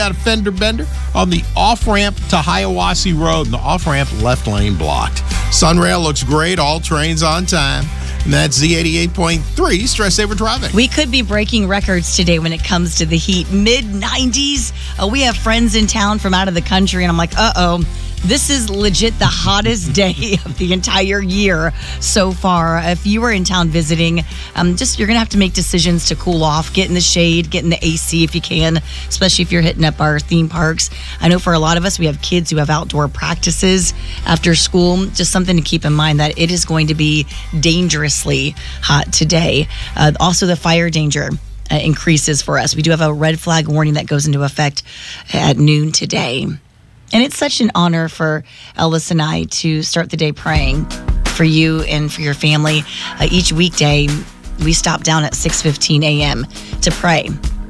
Got a fender bender on the off-ramp to Hiawassee Road, and the off-ramp left lane blocked. Sunrail looks great. All trains on time. And that's Z88.3 Stress Saver Traffic. We could be breaking records today when it comes to the heat. Mid-90s. We have friends in town from out of the country, and I'm like, uh-oh. This is legit the hottest day of the entire year so far. If you were in town visiting, you're going to have to make decisions to cool off, get in the shade, get in the AC if you can, especially if you're hitting up our theme parks. I know for a lot of us, we have kids who have outdoor practices after school. Just something to keep in mind that it is going to be dangerously hot today. Also, the fire danger increases for us. We do have a red flag warning that goes into effect at noon today. And it's such an honor for Ellis and I to start the day praying for you and for your family. Each weekday, we stop down at 6:15 a.m. to pray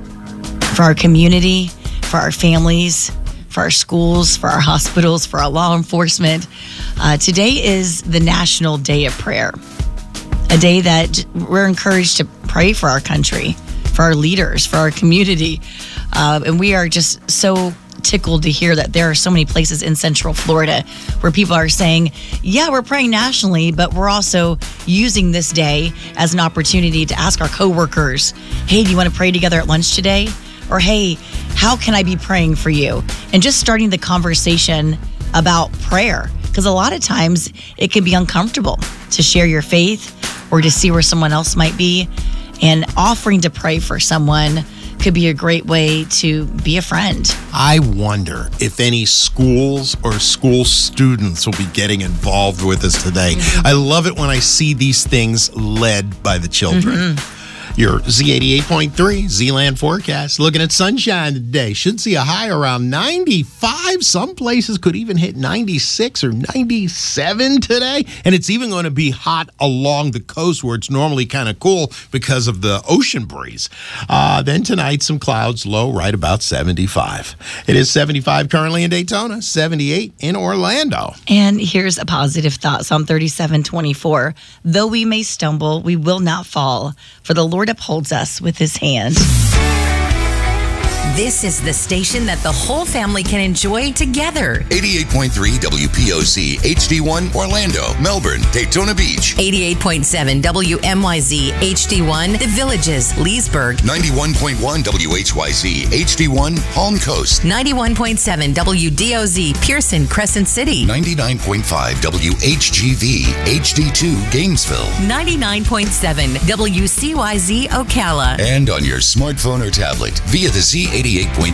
for our community, for our families, for our schools, for our hospitals, for our law enforcement. Today is the National Day of Prayer, a day that we're encouraged to pray for our country, for our leaders, for our community. And we are just so tickled to hear that there are so many places in Central Florida where people are saying, yeah, we're praying nationally, but we're also using this day as an opportunity to ask our coworkers, hey, do you want to pray together at lunch today? Or, hey, how can I be praying for you? And just starting the conversation about prayer, because a lot of times it can be uncomfortable to share your faith or to see where someone else might be. And offering to pray for someone could be a great way to be a friend. I wonder if any schools or school students will be getting involved with us today. Mm-hmm. I love it when I see these things led by the children. Mm-hmm. Your Z88.3 Z-Land forecast. Looking at sunshine today. Should see a high around 95. Some places could even hit 96 or 97 today. And it's even going to be hot along the coast where it's normally kind of cool because of the ocean breeze. Then tonight, some clouds, low right about 75. It is 75 currently in Daytona, 78 in Orlando. And here's a positive thought. Psalm 37:24. Though we may stumble, we will not fall, for the Lord upholds us with his hand. This is the station that the whole family can enjoy together. 88.3 WPOC, HD1, Orlando, Melbourne, Daytona Beach. 88.7 WMYZ, HD1, The Villages, Leesburg. 91.1 WHYZ, HD1, Palm Coast. 91.7 WDOZ, Pearson, Crescent City. 99.5 WHGV, HD2, Gainesville. 99.7 WCYZ, Ocala. And on your smartphone or tablet via the Z88.3